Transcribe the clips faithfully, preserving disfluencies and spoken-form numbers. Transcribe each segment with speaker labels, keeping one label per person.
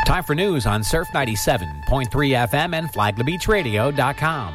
Speaker 1: Time for news on Surf ninety-seven point three F M and Flagler Beach Radio dot com.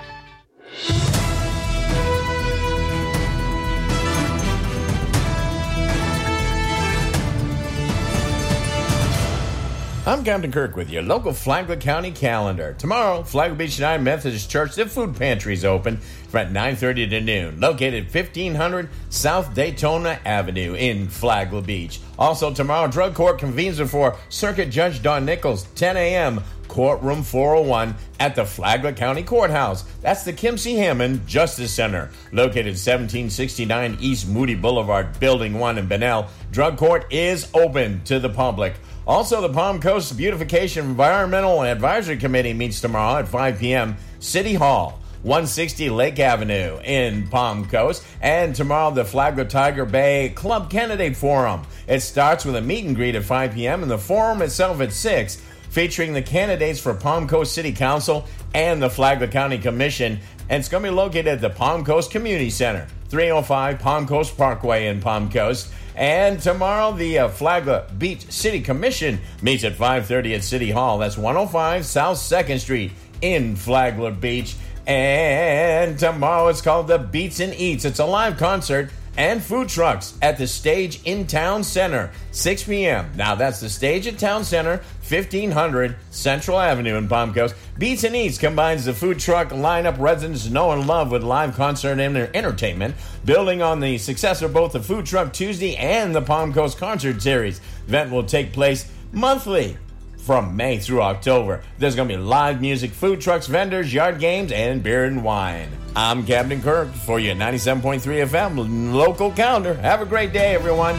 Speaker 2: I'm Captain Kirk with your local Flagler County calendar. Tomorrow, Flagler Beach United Methodist Church, the food pantry is open from nine thirty to noon, located fifteen hundred South Daytona Avenue in Flagler Beach. Also tomorrow, Drug Court convenes before Circuit Judge Don Nichols, ten a.m., Courtroom four oh one at the Flagler County Courthouse. That's the Kim C. Hammond Justice Center, located seventeen sixty-nine East Moody Boulevard, Building one in Bunnell. Drug Court is open to the public. Also, the Palm Coast Beautification Environmental Advisory Committee meets tomorrow at five p.m. City Hall, one sixty Lake Avenue in Palm Coast. And tomorrow, the Flagler Tiger Bay Club Candidate Forum. It starts with a meet and greet at five p.m. and the forum itself at six, featuring the candidates for Palm Coast City Council and the Flagler County Commission. And it's going to be located at the Palm Coast Community Center, three oh five Palm Coast Parkway in Palm Coast. And tomorrow, the uh, Flagler Beach City Commission meets at five thirty at City Hall. That's one oh five South second Street in Flagler Beach. And tomorrow, it's called the Beats and Eats. It's a live concert and food trucks at the Stage in Town Center, six p.m. Now, that's the Stage in Town Center, fifteen hundred Central Avenue in Palm Coast. Beats and Eats combines the food truck lineup residents know and love with live concert and entertainment, building on the success of both the Food Truck Tuesday and the Palm Coast Concert Series. The event will take place monthly from May through October. There's going to be live music, food trucks, vendors, yard games, and beer and wine. I'm Captain Kirk for your ninety-seven point three F M local calendar. Have a great day, everyone.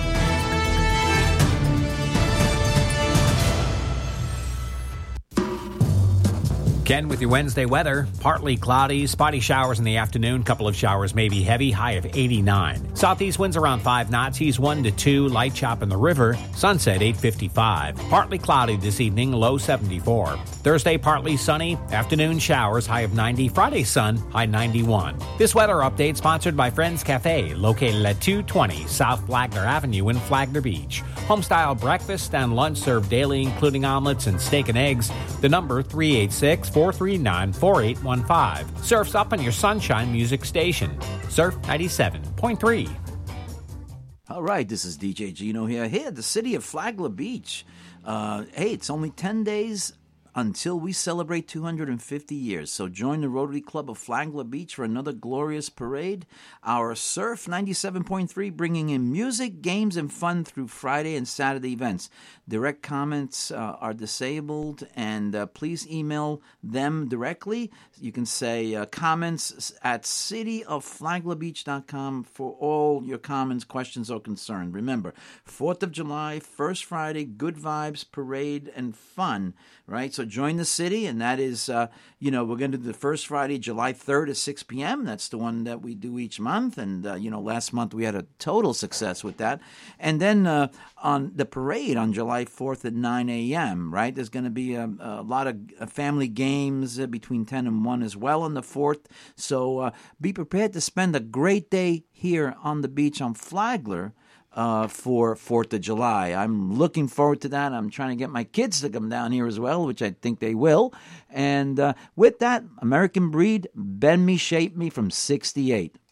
Speaker 1: Ken with your Wednesday weather. Partly cloudy, spotty showers in the afternoon. Couple of showers may be heavy, high of eighty-nine. Southeast winds around five knots, east one to two, light chop in the river. Sunset eight fifty-five. Partly cloudy this evening, low seventy-four. Thursday, partly sunny. Afternoon showers, high of ninety. Friday, sun, high ninety-one. This weather update sponsored by Friends Cafe, located at two twenty South Flagler Avenue in Flagler Beach. Homestyle breakfast and lunch served daily, including omelets and steak and eggs. The number three eight six, four three nine, four eight one five. Surf's up on your Sunshine Music Station. Surf ninety-seven point three.
Speaker 3: All right, this is D J Gino here, here at the city of Flagler Beach. Uh, hey, it's only ten days until we celebrate two hundred fifty years. So join the Rotary Club of Flagler Beach for another glorious parade. Our Surf ninety-seven point three bringing in music, games, and fun through Friday and Saturday events. Direct comments uh, are disabled, and uh, please email them directly. You can say uh, comments at city of flagler beach dot com for all your comments, questions, or concerns. Remember, fourth of July, first Friday, good vibes, parade, and fun, right? So join the city, and that is, uh, you know, we're going to do the first Friday, July third at six p.m. That's the one that we do each month, and, uh, you know, last month we had a total success with that. And then uh, on the parade on July fourth at nine a.m., right? There's going to be a, a lot of family games uh, between ten and one as well on the fourth. So uh, be prepared to spend a great day here on the beach on Flagler uh, for fourth of July. I'm looking forward to that. I'm trying to get my kids to come down here as well, which I think they will. And uh, with that, American Breed, Bend Me, Shape Me from sixty-eight.